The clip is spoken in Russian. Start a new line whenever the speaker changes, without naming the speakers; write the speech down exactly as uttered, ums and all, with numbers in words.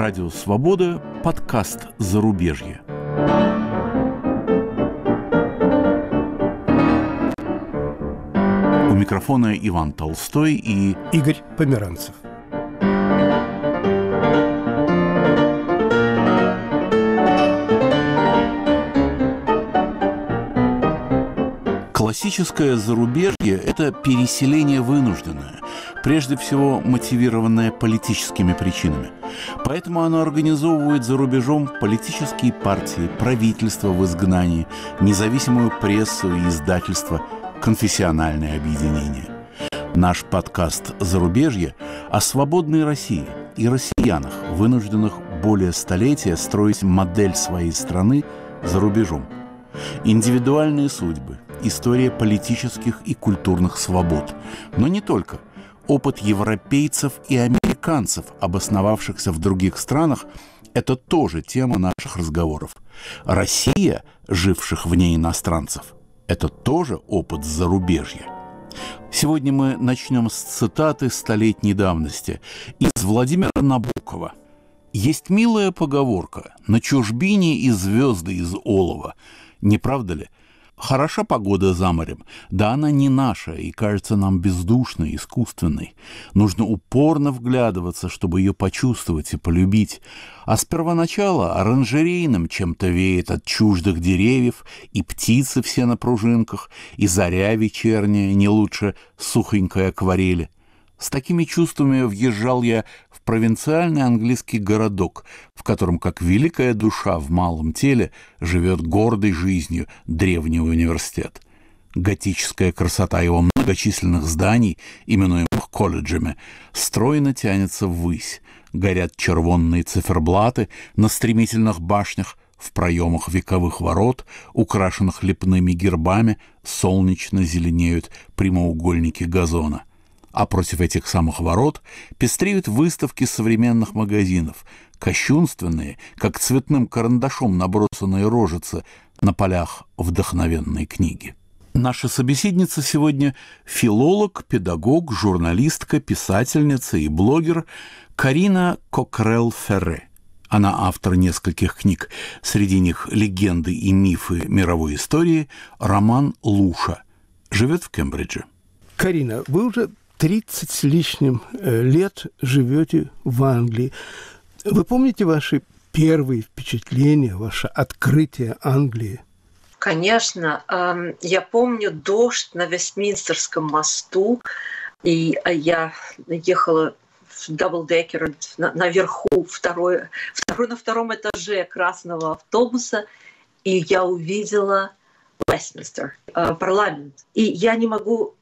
Радио Свобода, подкаст «Зарубежье». У микрофона Иван Толстой и
Игорь Померанцев.
Классическое зарубежье – это переселение вынужденное, прежде всего мотивированное политическими причинами. Поэтому оно организовывает за рубежом политические партии, правительства в изгнании, независимую прессу и издательства, конфессиональные объединения. Наш подкаст «Зарубежье» о свободной России и россиянах, вынужденных более столетия строить модель своей страны за рубежом. Индивидуальные судьбы, история политических и культурных свобод. Но не только. Опыт европейцев и американцев, обосновавшихся в других странах, это тоже тема наших разговоров. Россия, живших вне иностранцев, это тоже опыт зарубежья. Сегодня мы начнем с цитаты столетней давности из Владимира Набокова. «Есть милая поговорка: на чужбине и звезды из олова». Не правда ли? Хороша погода за морем, да она не наша и кажется нам бездушной, искусственной. Нужно упорно вглядываться, чтобы ее почувствовать и полюбить. А с первоначала оранжерейным чем-то веет от чуждых деревьев, и птицы все на пружинках, и заря вечерняя не лучше сухонькой акварели. С такими чувствами въезжал я в провинциальный английский городок, в котором, как великая душа в малом теле, живет гордой жизнью древний университет. Готическая красота его многочисленных зданий, именуемых колледжами, стройно тянется ввысь. Горят червонные циферблаты на стремительных башнях, в проемах вековых ворот, украшенных лепными гербами, солнечно зеленеют прямоугольники газона. А против этих самых ворот пестреют выставки современных магазинов, кощунственные, как цветным карандашом набросанные рожицы на полях вдохновенной книги. Наша собеседница сегодня филолог, педагог, журналистка, писательница и блогер Карина Кокрелл-Ферре. Она автор нескольких книг, среди них «Легенды и мифы мировой истории», роман «Луша». Живет в Кембридже.
Карина, вы уже тридцать с лишним лет живете в Англии. Вы помните ваши первые впечатления, ваше открытие Англии?
Конечно. Я помню дождь на Вестминстерском мосту, и я ехала в даблдекер наверху, второй, второй на втором этаже красного автобуса, и я увидела Вестминстер, парламент. И я не могу